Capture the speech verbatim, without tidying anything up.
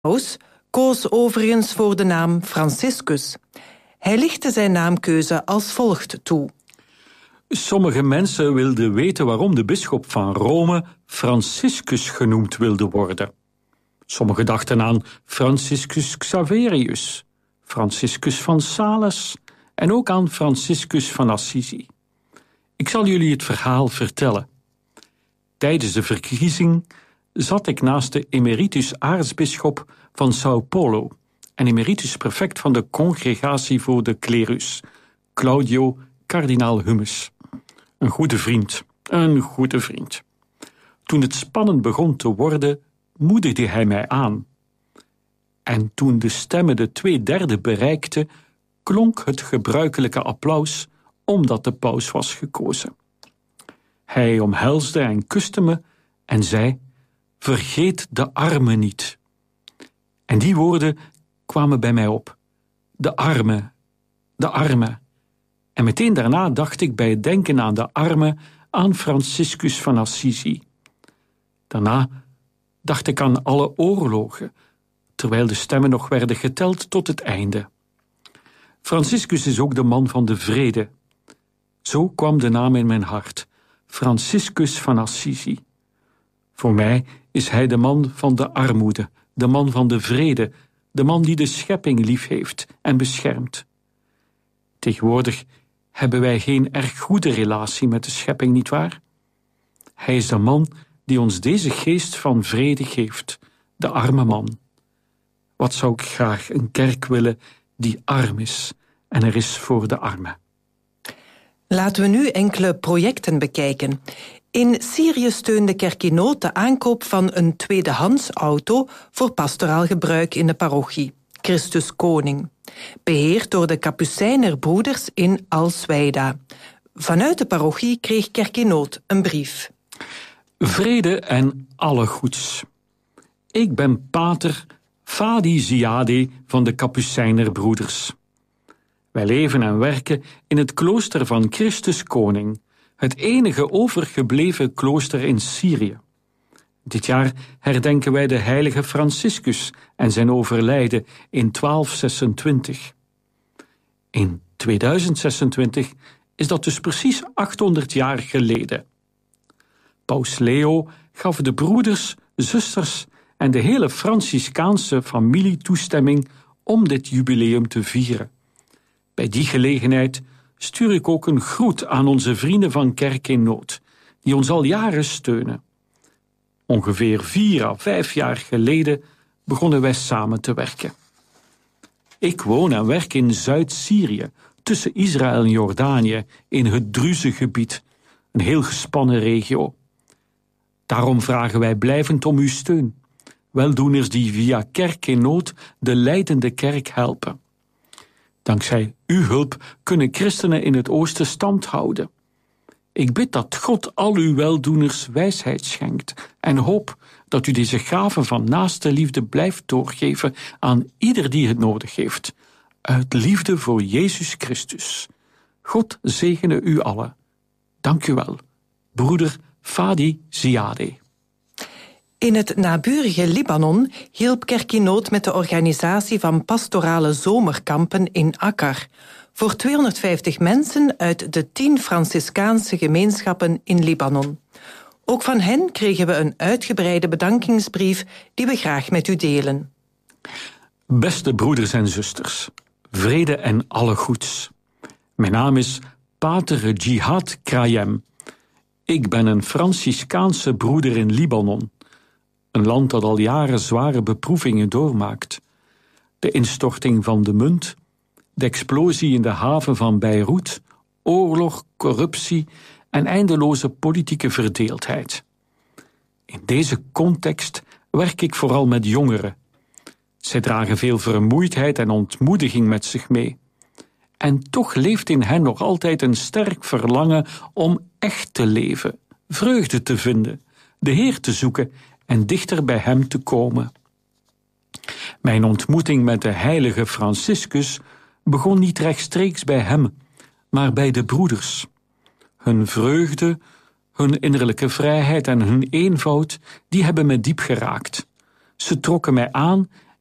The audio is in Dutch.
paus koos overigens voor de naam Franciscus. Hij lichtte zijn naamkeuze als volgt toe. Sommige mensen wilden weten waarom de bisschop van Rome Franciscus genoemd wilde worden. Sommigen dachten aan Franciscus Xaverius, Franciscus van Sales en ook aan Franciscus van Assisi. Ik zal jullie het verhaal vertellen. Tijdens de verkiezing zat ik naast de emeritus aartsbisschop van Sao Paulo en emeritus prefect van de Congregatie voor de Clerus, Claudio kardinaal Hummes. Een goede vriend, een goede vriend. Toen het spannend begon te worden, moedigde hij mij aan. En toen de stemmen de twee derde bereikten, klonk het gebruikelijke applaus omdat de paus was gekozen. Hij omhelsde en kuste me en zei: vergeet de armen niet. En die woorden kwamen bij mij op. De armen, de armen. En meteen daarna dacht ik bij het denken aan de armen aan Franciscus van Assisi. Daarna dacht ik aan alle oorlogen, terwijl de stemmen nog werden geteld tot het einde. Franciscus is ook de man van de vrede. Zo kwam de naam in mijn hart, Franciscus van Assisi. Voor mij is hij de man van de armoede, de man van de vrede, de man die de schepping lief heeft en beschermt. Tegenwoordig hebben wij geen erg goede relatie met de schepping, nietwaar? Hij is de man die ons deze geest van vrede geeft, de arme man. Wat zou ik graag een kerk willen die arm is en er is voor de armen. Laten we nu enkele projecten bekijken. In Syrië steunt de kerk in nood de aankoop van een tweedehands auto voor pastoraal gebruik in de parochie, Christus Koning, beheerd door de Kapucijnerbroeders in Al-Sweida. Vanuit de parochie kreeg Kerk in Nood een brief. Vrede en alle goeds. Ik ben pater Fadi Ziade van de Kapucijnerbroeders. Wij leven en werken in het klooster van Christus Koning, het enige overgebleven klooster in Syrië. Dit jaar herdenken wij de heilige Franciscus en zijn overlijden in twaalf zesentwintig. In tweeduizend zesentwintig is dat dus precies achthonderd jaar geleden. Paus Leo gaf de broeders, zusters en de hele Franciscaanse familie toestemming om dit jubileum te vieren. Bij die gelegenheid stuur ik ook een groet aan onze vrienden van Kerk in Nood, die ons al jaren steunen. Ongeveer vier à vijf jaar geleden begonnen wij samen te werken. Ik woon en werk in Zuid-Syrië, tussen Israël en Jordanië, in het Druze-gebied, een heel gespannen regio. Daarom vragen wij blijvend om uw steun, weldoeners die via Kerk in Nood de lijdende kerk helpen. Dankzij uw hulp kunnen christenen in het oosten stand houden. Ik bid dat God al uw weldoeners wijsheid schenkt en hoop dat u deze gave van naaste liefde blijft doorgeven aan ieder die het nodig heeft, uit liefde voor Jezus Christus. God zegene u allen. Dank u wel, broeder Fadi Ziade. In het naburige Libanon hielp Kerk in Nood met de organisatie van pastorale zomerkampen in Akkar voor tweehonderdvijftig mensen uit de tien Franciscaanse gemeenschappen in Libanon. Ook van hen kregen we een uitgebreide bedankingsbrief die we graag met u delen. Beste broeders en zusters, vrede en alle goeds. Mijn naam is Pater Jihad Krayem. Ik ben een Franciscaanse broeder in Libanon, een land dat al jaren zware beproevingen doormaakt. De instorting van de munt, de explosie in de haven van Beirut, oorlog, corruptie en eindeloze politieke verdeeldheid. In deze context werk ik vooral met jongeren. Zij dragen veel vermoeidheid en ontmoediging met zich mee. En toch leeft in hen nog altijd een sterk verlangen om echt te leven, vreugde te vinden, de Heer te zoeken en dichter bij hem te komen. Mijn ontmoeting met de heilige Franciscus begon niet rechtstreeks bij hem, maar bij de broeders. Hun vreugde, hun innerlijke vrijheid en hun eenvoud, die hebben me diep geraakt. Ze trokken mij aan